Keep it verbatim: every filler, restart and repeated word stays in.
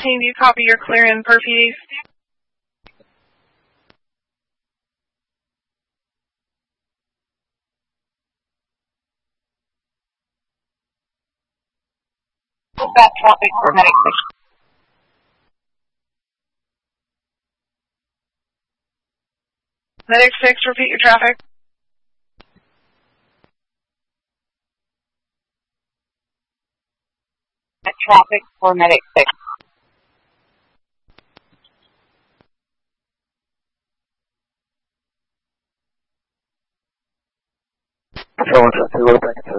fifteen, do you copy your clear in per P D? That traffic for medic six. Medic six, repeat your traffic. That traffic for medic six. Control one, two, thank you.